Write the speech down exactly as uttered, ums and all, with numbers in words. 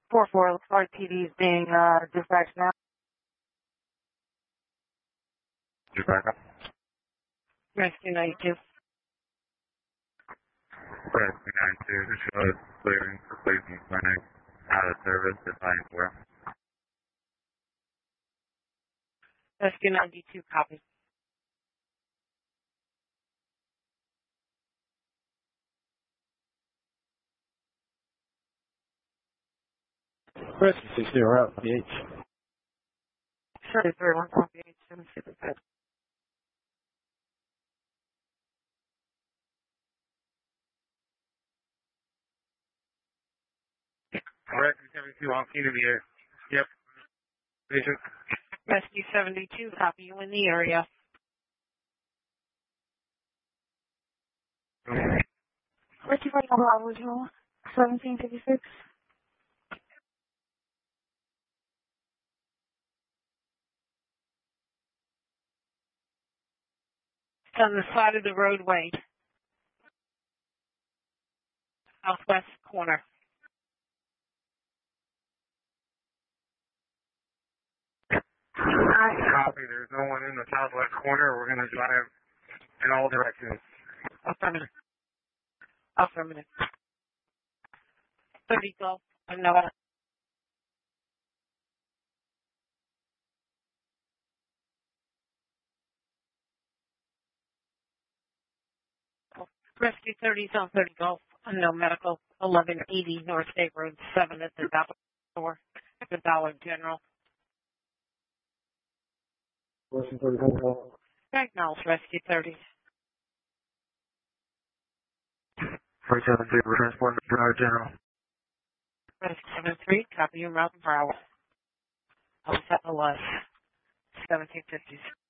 four four, looks like P D is being uh, dispatched now. Dispatch. Rescue ninety-two. Rescue ninety-two, this shows clearing for Cleveland Clinic, out of service at nine four. Rescue ninety-two, copy. Rescue six zero out, P H. Sure, three one four eight seven six six. Rescue seventy-two on scene in the air. Yep. Patient. Rescue seventy-two, copy you in the area. Rescue forty-one, original seventeen fifty-six. It's on the side of the roadway. Southwest corner. Copy, there's no one in the southwest corner. We're going to drive in all directions. Affirmative. Affirmative. thirty Gulf, Nevada. Rescue thirty South thirty Gulf, unknown medical, eleven eighty North State Road seven at the Dollar Store, at the Dollar General. Rescue thirty-one. Acknowledge Rescue thirty. four seven three, we're transporting to Dollar General. Rescue seven three, copy your route and power. I'll set the less. seventeen fifties.